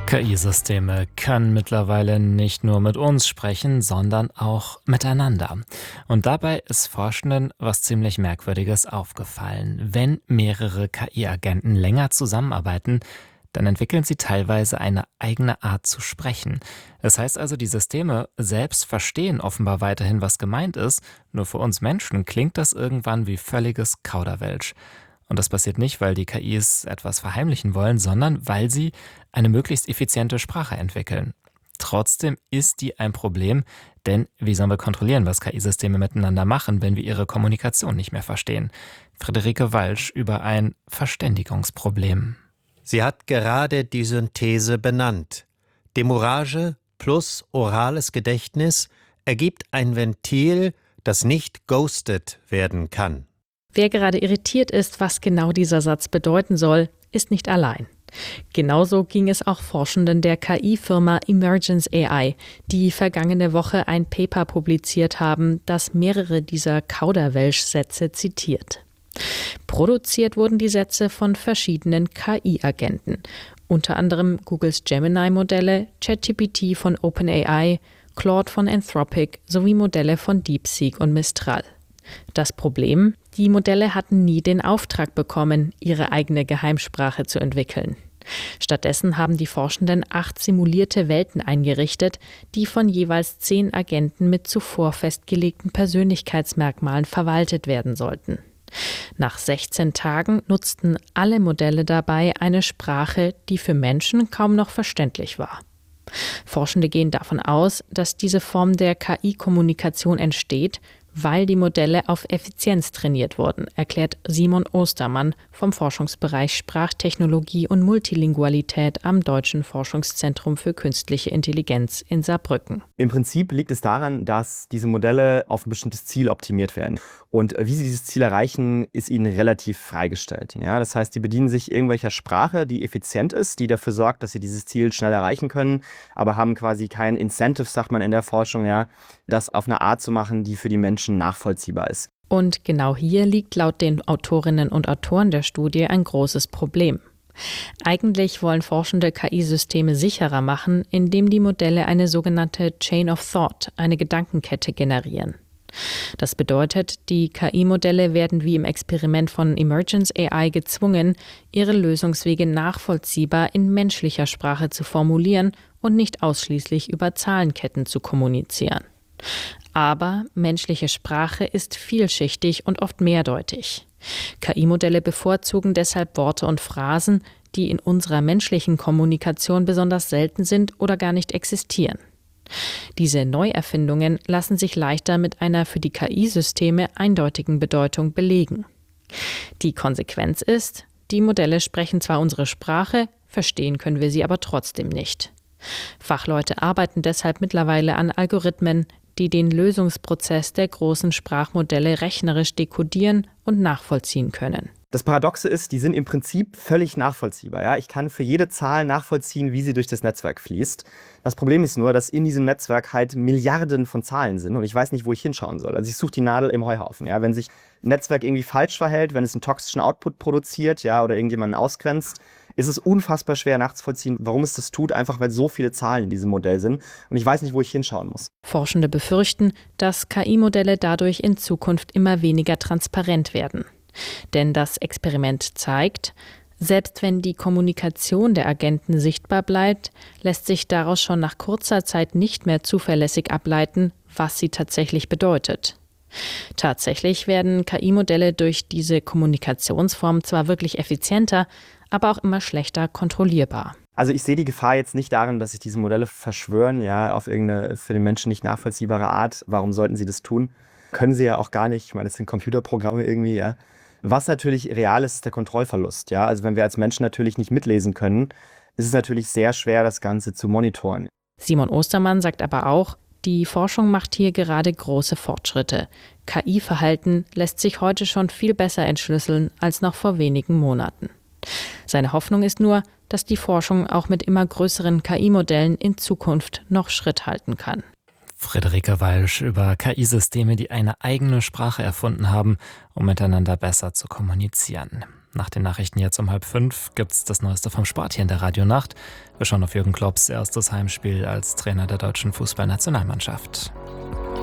KI-Systeme können mittlerweile nicht nur mit uns sprechen, sondern auch miteinander. Und dabei ist Forschenden was ziemlich Merkwürdiges aufgefallen. Wenn mehrere KI-Agenten länger zusammenarbeiten, dann entwickeln sie teilweise eine eigene Art zu sprechen. Das heißt also, die Systeme selbst verstehen offenbar weiterhin, was gemeint ist, nur für uns Menschen klingt das irgendwann wie völliges Kauderwelsch. Und das passiert nicht, weil die KIs etwas verheimlichen wollen, sondern weil sie eine möglichst effiziente Sprache entwickeln. Trotzdem ist die ein Problem, denn wie sollen wir kontrollieren, was KI-Systeme miteinander machen, wenn wir ihre Kommunikation nicht mehr verstehen? Friederike Walsch über ein Verständigungsproblem. Sie hat gerade die Synthese benannt. Demurrage plus orales Gedächtnis ergibt ein Ventil, das nicht ghostet werden kann. Wer gerade irritiert ist, was genau dieser Satz bedeuten soll, ist nicht allein. Genauso ging es auch Forschenden der KI-Firma Emergence AI, die vergangene Woche ein Paper publiziert haben, das mehrere dieser Kauderwelsch-Sätze zitiert. Produziert wurden die Sätze von verschiedenen KI-Agenten, unter anderem Googles Gemini-Modelle, ChatGPT von OpenAI, Claude von Anthropic sowie Modelle von DeepSeek und Mistral. Das Problem: Die Modelle hatten nie den Auftrag bekommen, ihre eigene Geheimsprache zu entwickeln. Stattdessen haben die Forschenden 8 simulierte Welten eingerichtet, die von jeweils 10 Agenten mit zuvor festgelegten Persönlichkeitsmerkmalen verwaltet werden sollten. Nach 16 Tagen nutzten alle Modelle dabei eine Sprache, die für Menschen kaum noch verständlich war. Forschende gehen davon aus, dass diese Form der KI-Kommunikation entsteht, weil die Modelle auf Effizienz trainiert wurden, erklärt Simon Ostermann vom Forschungsbereich Sprachtechnologie und Multilingualität am Deutschen Forschungszentrum für Künstliche Intelligenz in Saarbrücken. Im Prinzip liegt es daran, dass diese Modelle auf ein bestimmtes Ziel optimiert werden. Und wie sie dieses Ziel erreichen, ist ihnen relativ freigestellt. Ja, das heißt, sie bedienen sich irgendwelcher Sprache, die effizient ist, die dafür sorgt, dass sie dieses Ziel schnell erreichen können, aber haben quasi kein Incentive, sagt man in der Forschung, ja, das auf eine Art zu machen, die für die Menschen nachvollziehbar ist. Und genau hier liegt laut den Autorinnen und Autoren der Studie ein großes Problem. Eigentlich wollen Forschende KI-Systeme sicherer machen, indem die Modelle eine sogenannte Chain of Thought, eine Gedankenkette generieren. Das bedeutet, die KI-Modelle werden wie im Experiment von Emergence AI gezwungen, ihre Lösungswege nachvollziehbar in menschlicher Sprache zu formulieren und nicht ausschließlich über Zahlenketten zu kommunizieren. Aber menschliche Sprache ist vielschichtig und oft mehrdeutig. KI-Modelle bevorzugen deshalb Worte und Phrasen, die in unserer menschlichen Kommunikation besonders selten sind oder gar nicht existieren. Diese Neuerfindungen lassen sich leichter mit einer für die KI-Systeme eindeutigen Bedeutung belegen. Die Konsequenz ist, die Modelle sprechen zwar unsere Sprache, verstehen können wir sie aber trotzdem nicht. Fachleute arbeiten deshalb mittlerweile an Algorithmen, die den Lösungsprozess der großen Sprachmodelle rechnerisch dekodieren und nachvollziehen können. Das Paradoxe ist, die sind im Prinzip völlig nachvollziehbar. Ja? Ich kann für jede Zahl nachvollziehen, wie sie durch das Netzwerk fließt. Das Problem ist nur, dass in diesem Netzwerk halt Milliarden von Zahlen sind und ich weiß nicht, wo ich hinschauen soll. Also ich suche die Nadel im Heuhaufen. Ja? Wenn sich ein Netzwerk irgendwie falsch verhält, wenn es einen toxischen Output produziert, ja, oder irgendjemanden ausgrenzt, ist es unfassbar schwer nachzuvollziehen, warum es das tut, einfach weil so viele Zahlen in diesem Modell sind und ich weiß nicht, wo ich hinschauen muss. Forschende befürchten, dass KI-Modelle dadurch in Zukunft immer weniger transparent werden. Denn das Experiment zeigt, selbst wenn die Kommunikation der Agenten sichtbar bleibt, lässt sich daraus schon nach kurzer Zeit nicht mehr zuverlässig ableiten, was sie tatsächlich bedeutet. Tatsächlich werden KI-Modelle durch diese Kommunikationsform zwar wirklich effizienter, aber auch immer schlechter kontrollierbar. Also ich sehe die Gefahr jetzt nicht darin, dass sich diese Modelle verschwören, ja, auf irgendeine für den Menschen nicht nachvollziehbare Art. Warum sollten sie das tun? Können sie ja auch gar nicht. Ich meine, das sind Computerprogramme irgendwie, ja. Was natürlich real ist, ist der Kontrollverlust. Ja? Also wenn wir als Menschen natürlich nicht mitlesen können, ist es natürlich sehr schwer, das Ganze zu monitoren. Simon Ostermann sagt aber auch, die Forschung macht hier gerade große Fortschritte. KI-Verhalten lässt sich heute schon viel besser entschlüsseln als noch vor wenigen Monaten. Seine Hoffnung ist nur, dass die Forschung auch mit immer größeren KI-Modellen in Zukunft noch Schritt halten kann. Friederike Walsch über KI-Systeme, die eine eigene Sprache erfunden haben, um miteinander besser zu kommunizieren. Nach den Nachrichten jetzt um 4:30 gibt's das Neueste vom Sport hier in der Radionacht. Wir schauen auf Jürgen Klopps erstes Heimspiel als Trainer der deutschen Fußballnationalmannschaft.